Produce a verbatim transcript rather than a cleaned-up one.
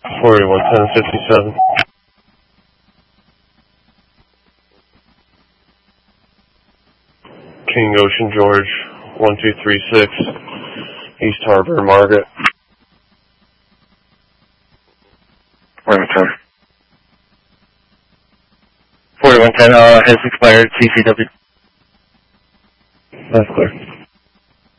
forty-one ten fifty-seven. King Ocean George, one two three six, East Harbor Market. forty-one ten. forty-one ten, uh, has expired, C C W. That's clear.